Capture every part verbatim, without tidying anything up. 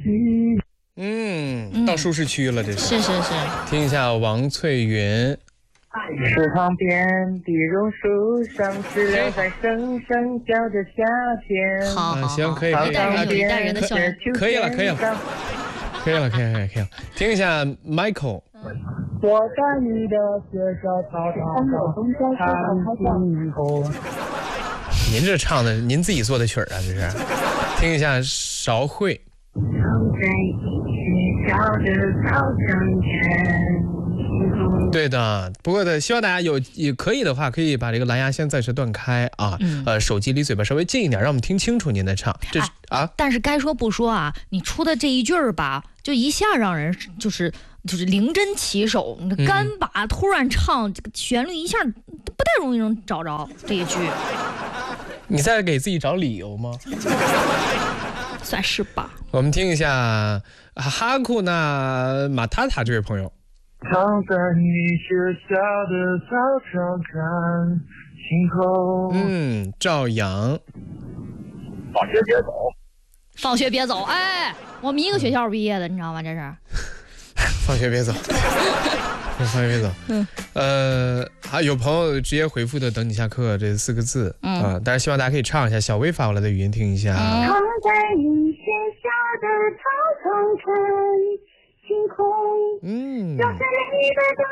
嗯，到舒适区了，这是。 是是是。 听一下王翠云。 池塘边的榕树上，知了在声声叫着夏天。 好，好， 行，可以，可以， 一代人有一代人的校园， 可以了，可以了，可以了，可以了，可以了，可以了。听一下 Michael。 我在你的学校操场看星空。 您这唱的，您自己做的曲儿啊，这是。听一下邵慧。在学校的操场看。对的，不过的，希望大家有也可以的话，可以把这个蓝牙先暂时断开啊，嗯、呃，手机离嘴巴稍微近一点，让我们听清楚您的唱。这是啊，啊但是该说不说啊，你出的这一句儿吧，就一下让人就是就是灵针起手，你的干拔、嗯、突然唱这个旋律一下不太容易能找着这一句。 你在给自己找理由吗？ 算是吧。 我们听一下哈库纳马塔塔这位朋友。 躺在你学校的操场看星空。 嗯，赵阳。 放学别走。 放学别走，哎，我们一个学校毕业的，你知道吗？这是。 放学别走。放学别走。嗯。呃，还有朋友直接回复的"等你下课"这四个字，嗯、呃，但是希望大家可以唱一下。小薇发过来的语音听一下。 躺在你学校的操场看星空，嗯，要是你的灯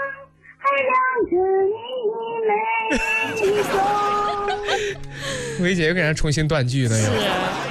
还亮着你美丽风。 薇姐又给人重新断句了又。 是。